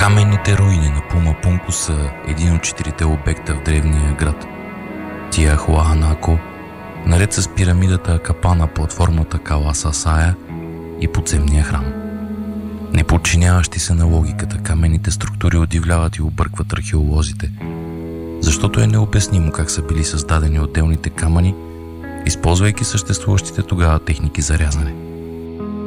Каменните руини на Пума Пунко са един от 4-те обекта в древния град. Тиахуанако, наред с пирамидата Акапана, платформата Каласасая и подземния храм. Неподчиняващи се на логиката, каменните структури удивляват и объркват археолозите, защото е необяснимо как са били създадени отделните камъни, използвайки съществуващите тогава техники за рязане.